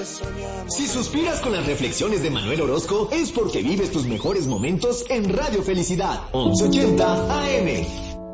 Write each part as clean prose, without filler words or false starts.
Si suspiras con las reflexiones de Manuel Orozco, es porque vives tus mejores momentos en Radio Felicidad, 1180 AM.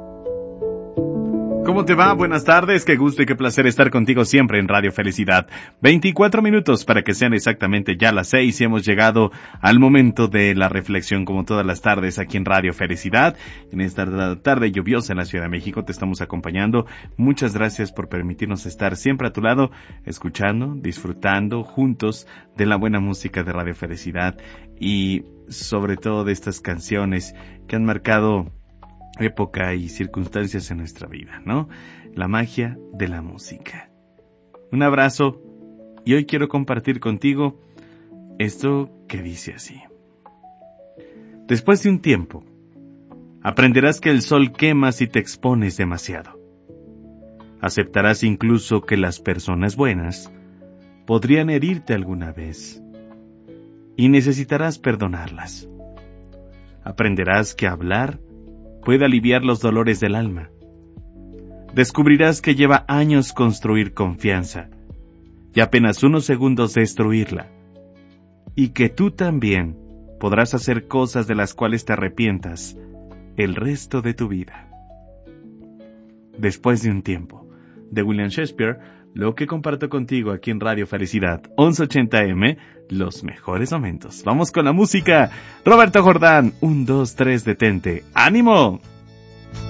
¿Cómo te va? Buenas tardes, qué gusto y qué placer estar contigo siempre en Radio Felicidad. 24 minutos para que sean exactamente ya las 6 y hemos llegado al momento de la reflexión como todas las tardes aquí en Radio Felicidad. En esta tarde lluviosa en la Ciudad de México te estamos acompañando. Muchas gracias por permitirnos estar siempre a tu lado, escuchando, disfrutando juntos de la buena música de Radio Felicidad y sobre todo de estas canciones que han marcado época y circunstancias en nuestra vida, ¿no? La magia de la música. Un abrazo y hoy quiero compartir contigo esto que dice así. Después de un tiempo, aprenderás que el sol quema si te expones demasiado. Aceptarás incluso que las personas buenas podrían herirte alguna vez y necesitarás perdonarlas. Aprenderás que hablar puede aliviar los dolores del alma. Descubrirás que lleva años construir confianza y apenas unos segundos destruirla. Y que tú también podrás hacer cosas de las cuales te arrepientas el resto de tu vida. Después de un tiempo, de William Shakespeare, lo que comparto contigo aquí en Radio Felicidad, 1180M, los mejores momentos. Vamos con la música. Roberto Jordán, 1, 2, 3, detente. ¡Ánimo!